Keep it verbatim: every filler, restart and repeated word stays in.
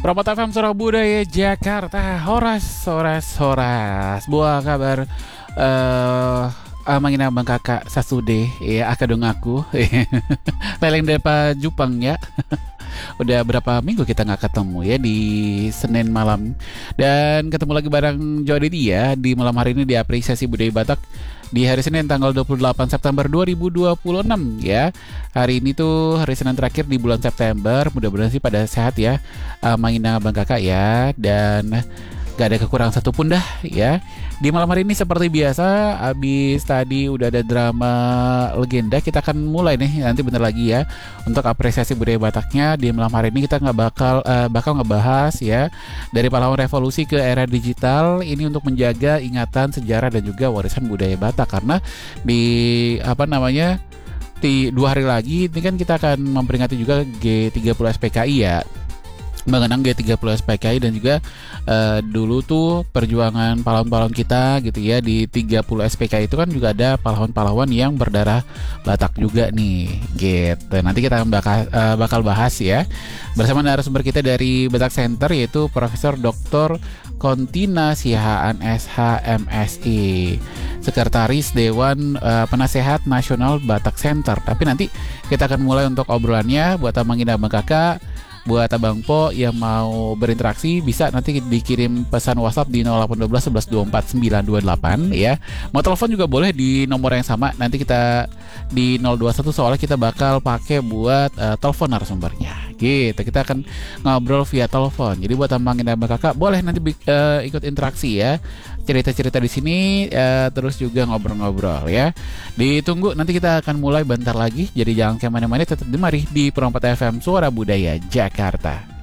Promote F M Suara Budaya Jakarta. Horas, horas, horas. Buah kabar eh uh, mangina bang kakak sasude ya akadong aku. Leleng depa Jupang ya. Udah berapa minggu kita nggak ketemu ya di Senin malam. Dan ketemu lagi bareng Jody dia di malam hari ini di Apresiasi Budaya Batak di hari Senin tanggal dua puluh delapan September dua ribu dua puluh enam ya. Hari ini tuh hari Senin terakhir di bulan September. Mudah-mudahan sih pada sehat ya, uh, Mangina Bang Kakak ya. Dan gak ada kekurangan satupun dah ya. Di malam hari ini seperti biasa, abis tadi udah ada drama legenda, kita akan mulai nih nanti bentar lagi ya untuk apresiasi budaya Bataknya. Di malam hari ini kita nggak bakal uh, bakal ngebahas ya dari pahlawan revolusi ke era digital ini untuk menjaga ingatan sejarah dan juga warisan budaya Batak, karena di apa namanya di dua hari lagi ini kan kita akan memperingati juga G tiga puluh S P K I ya, mengenang G tiga puluh S P K I dan juga uh, dulu tuh perjuangan pahlawan-pahlawan kita gitu ya. Di tiga puluh S P K I itu kan juga ada pahlawan-pahlawan yang berdarah Batak juga nih gitu. Nanti kita akan bakal, uh, bakal bahas ya bersama narasumber kita dari Batak Center, yaitu Profesor Doktor Kontina Sihaan S H M Si, Sekretaris Dewan uh, Penasehat Nasional Batak Center. Tapi nanti kita akan mulai untuk obrolannya. Buat Abang Indah Bang Kakak, buat Abang Po yang mau berinteraksi bisa nanti dikirim pesan WhatsApp di nol delapan satu dua satu satu dua empat sembilan dua delapan ya. Mau telepon juga boleh di nomor yang sama. Nanti kita di nol dua satu soalnya kita bakal pakai buat uh, telepon narasumbernya. Gitu. Kita akan ngobrol via telepon. Jadi buat Abang dan Abang Kakak boleh nanti uh, ikut interaksi ya. Cerita-cerita di sini uh, terus juga ngobrol-ngobrol ya. Ditunggu, nanti kita akan mulai bentar lagi. Jadi jangan kemana-mana, tetap di mari di Perompak F M Suara Budaya Jakarta.